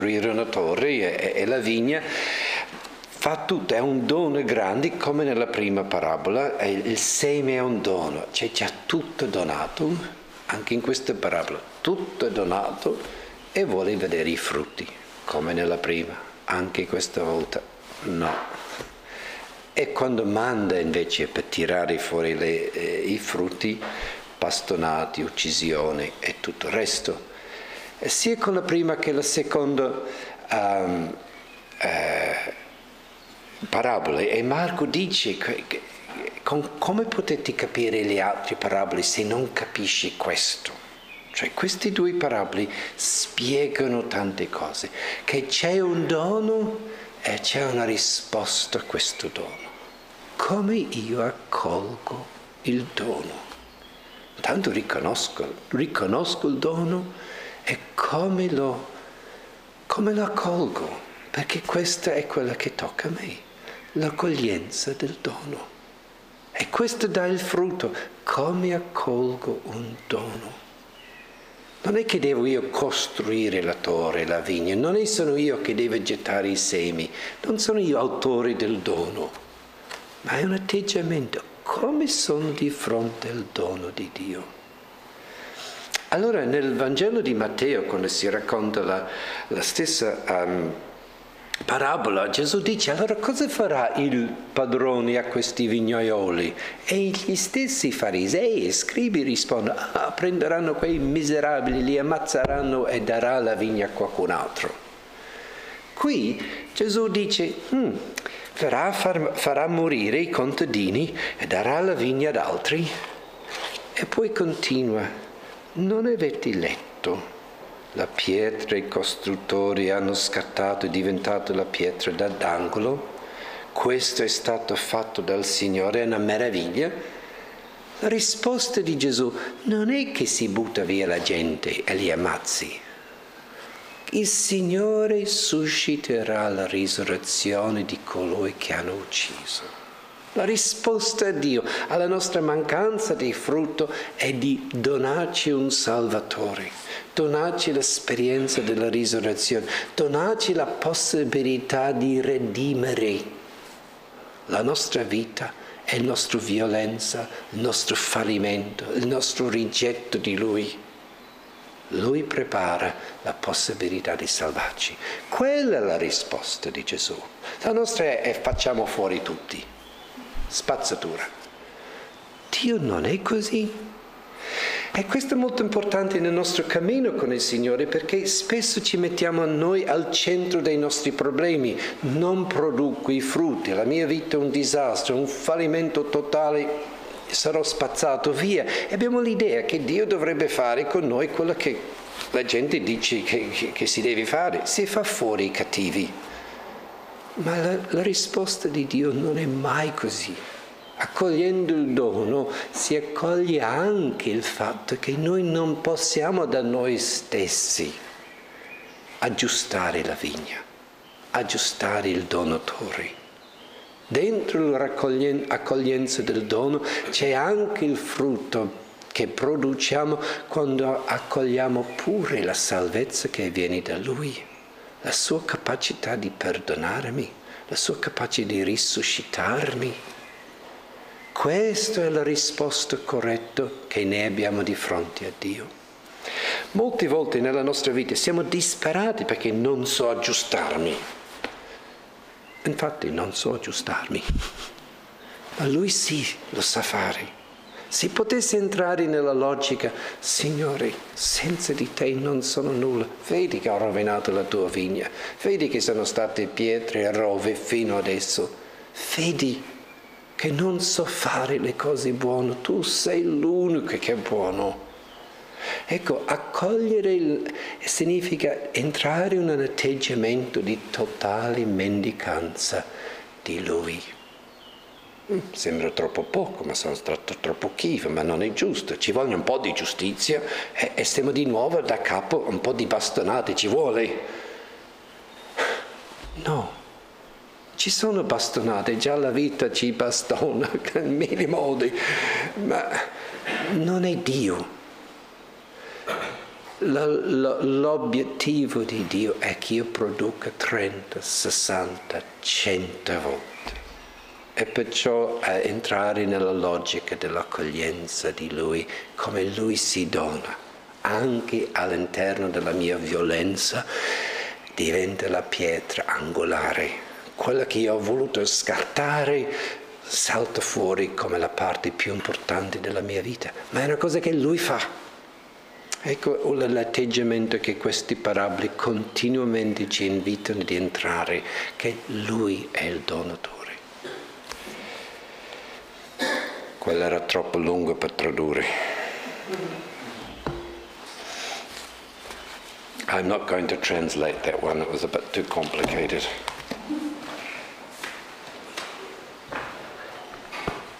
una torre e la vigna, fa tutto, è un dono grande come nella prima parabola, il seme è un dono, c'è già tutto donato, anche in questa parabola, tutto è donato e vuole vedere i frutti, come nella prima, anche questa volta no. E quando manda invece per tirare fuori i frutti, bastonati, uccisione e tutto il resto. E sia con la prima che la seconda parabole, e Marco dice come potete capire le altre parabole se non capisci questo? Cioè queste due parabole spiegano tante cose, che c'è un dono e c'è una risposta a questo dono. Come io accolgo il dono? Tanto riconosco il dono e come lo accolgo, perché questa è quella che tocca a me, l'accoglienza del dono. E questo dà il frutto, come accolgo un dono. Non è che devo io costruire la torre, la vigna, non sono io che devo gettare i semi, non sono io autore del dono, ma è un atteggiamento, come sono di fronte al dono di Dio. Allora nel Vangelo di Matteo, quando si racconta la stessa parabola, Gesù dice, allora cosa farà il padrone a questi vignaioli? E gli stessi farisei e scribi rispondono, prenderanno quei miserabili, li ammazzeranno e darà la vigna a qualcun altro. Qui Gesù dice, farà morire i contadini e darà la vigna ad altri. E poi continua, non avete letto? La pietra i costruttori hanno scattato e diventato la pietra d'angolo. Questo è stato fatto dal Signore, è una meraviglia. La risposta di Gesù non è che si butta via la gente e li ammazzi. Il Signore susciterà la risurrezione di colui che hanno ucciso. La risposta a Dio, alla nostra mancanza di frutto, è di donarci un Salvatore, donarci l'esperienza della risurrezione, donarci la possibilità di redimere la nostra vita e la nostra violenza, il nostro fallimento, il nostro rigetto di Lui. Lui prepara la possibilità di salvarci. Quella è la risposta di Gesù. La nostra è facciamo fuori tutti. Spazzatura. Dio non è così. E questo è molto importante nel nostro cammino con il Signore, perché spesso ci mettiamo noi al centro dei nostri problemi. Non produco i frutti, la mia vita è un disastro, un fallimento totale, sarò spazzato via. E abbiamo l'idea che Dio dovrebbe fare con noi quello che la gente dice che si deve fare, si fa fuori i cattivi. Ma la risposta di Dio non è mai così. Accogliendo il dono si accoglie anche il fatto che noi non possiamo da noi stessi aggiustare la vigna, aggiustare il donatore. Dentro l'accoglienza del dono c'è anche il frutto che produciamo quando accogliamo pure la salvezza che viene da Lui. La sua capacità di perdonarmi, la sua capacità di risuscitarmi. Questa è la risposta corretta che ne abbiamo di fronte a Dio. Molte volte nella nostra vita siamo disperati perché non so aggiustarmi. Infatti non so aggiustarmi, ma Lui sì, lo sa fare. Se potesse entrare nella logica, Signore, senza di te non sono nulla, vedi che ho rovinato la tua vigna, vedi che sono state pietre e rove fino adesso, vedi che non so fare le cose buone, tu sei l'unico che è buono. Ecco, accogliere significa entrare in un atteggiamento di totale mendicanza di Lui. Sembra troppo poco, ma sono stato troppo schifo, ma non è giusto. Ci vuole un po' di giustizia e stiamo di nuovo da capo, un po' di bastonate ci vuole. No, ci sono bastonate, già la vita ci bastona in mille modi, ma non è Dio. L'obiettivo di Dio è che io produca 30, 60, 100 volte. E perciò entrare nella logica dell'accoglienza di Lui, come Lui si dona, anche all'interno della mia violenza, diventa la pietra angolare. Quella che io ho voluto scartare salta fuori come la parte più importante della mia vita, ma è una cosa che Lui fa. Ecco l'atteggiamento che questi paraboli continuamente ci invitano di entrare, che Lui è il donatore. Quello era troppo lungo per tradurre. I'm not going to translate that one, it was a bit too complicated.